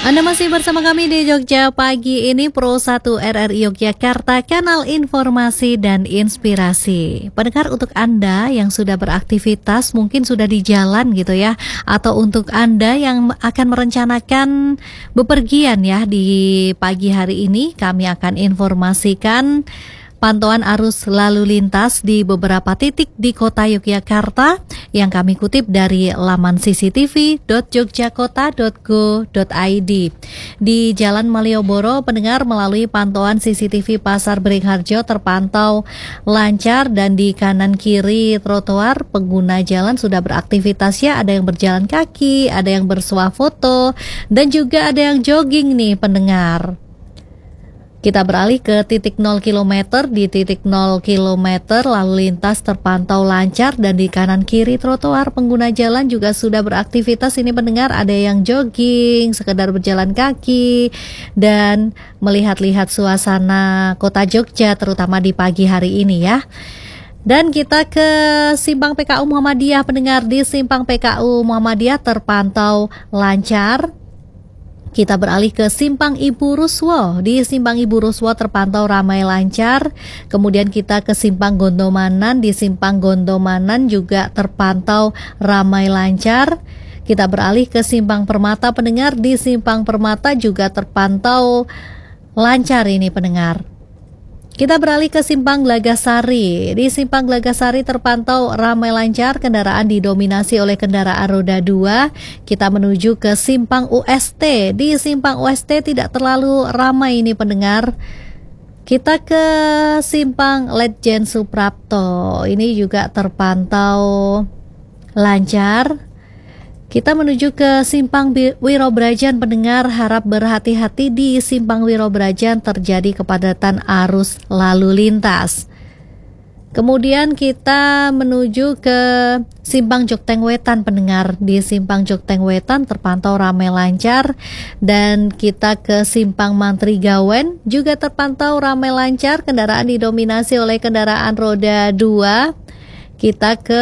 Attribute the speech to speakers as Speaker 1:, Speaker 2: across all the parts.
Speaker 1: Anda masih bersama kami di Jogja Pagi ini, Pro 1 RRI Yogyakarta, kanal informasi dan inspirasi. Pendengar, untuk Anda yang sudah beraktivitas, mungkin sudah di jalan gitu ya, atau untuk Anda yang akan merencanakan bepergian ya di pagi hari ini, kami akan informasikan pantauan arus lalu lintas di beberapa titik di kota Yogyakarta yang kami kutip dari laman cctv.jogjakota.go.id. Di Jalan Malioboro, pendengar, melalui pantauan CCTV Pasar Beringharjo terpantau lancar, dan di kanan kiri trotoar pengguna jalan sudah beraktivitas ya, ada yang berjalan kaki, ada yang bersuah foto, dan juga ada yang jogging nih pendengar. Kita beralih ke titik 0 km. Di titik 0 km lalu lintas terpantau lancar, dan di kanan kiri trotoar pengguna jalan juga sudah beraktivitas. Ini pendengar, ada yang jogging, sekedar berjalan kaki, dan melihat-lihat suasana kota Jogja terutama di pagi hari ini ya. Dan kita ke Simpang PKU Muhammadiyah, pendengar. Di Simpang PKU Muhammadiyah terpantau lancar. Kita beralih ke Simpang Ibu Ruswo. Di Simpang Ibu Ruswo terpantau ramai lancar. Kemudian kita ke Simpang Gondomanan. Di Simpang Gondomanan juga terpantau ramai lancar. Kita beralih ke Simpang Permata, pendengar. Di Simpang Permata juga terpantau lancar ini pendengar. Kita beralih ke Simpang Glagahsari. Di Simpang Glagahsari terpantau ramai lancar, kendaraan didominasi oleh kendaraan roda 2. Kita menuju ke Simpang UST. Di Simpang UST tidak terlalu ramai ini pendengar. Kita ke Simpang Letjen Suprapto. Ini juga terpantau lancar. Kita menuju ke Simpang Wirobrajan, pendengar, harap berhati-hati. Di Simpang Wirobrajan terjadi kepadatan arus lalu lintas. Kemudian kita menuju ke Simpang Jokteng Wetan, pendengar. Di Simpang Jokteng Wetan terpantau ramai lancar. Dan kita ke Simpang Mantri Gawen juga terpantau ramai lancar, kendaraan didominasi oleh kendaraan roda 2. Kita ke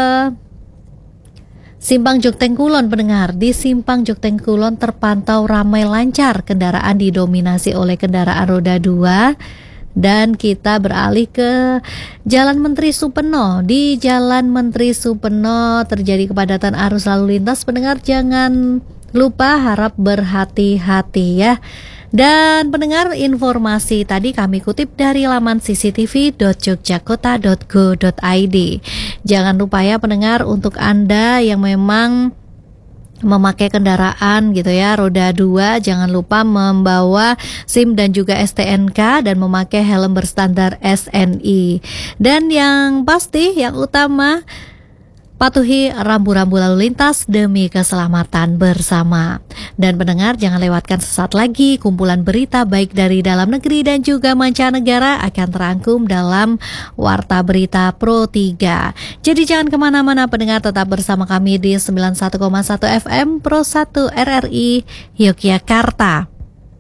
Speaker 1: Simpang Jokteng Kulon, pendengar. Di Simpang Jokteng Kulon terpantau ramai lancar, kendaraan didominasi oleh kendaraan roda 2. Dan kita beralih ke Jalan Menteri Supeno. Di Jalan Menteri Supeno terjadi kepadatan arus lalu lintas, pendengar, jangan lupa harap berhati-hati ya. Dan pendengar, informasi tadi kami kutip dari laman cctv.jogjakota.go.id. Jangan lupa ya pendengar, untuk Anda yang memang memakai kendaraan gitu ya roda 2, jangan lupa membawa SIM dan juga STNK, dan memakai helm berstandar SNI. Dan yang pasti, yang utama, patuhi rambu-rambu lalu lintas demi keselamatan bersama. Dan pendengar, jangan lewatkan sesaat lagi kumpulan berita baik dari dalam negeri dan juga mancanegara akan terangkum dalam Warta Berita Pro 3. Jadi jangan kemana-mana pendengar, tetap bersama kami di 91,1 FM Pro 1 RRI Yogyakarta.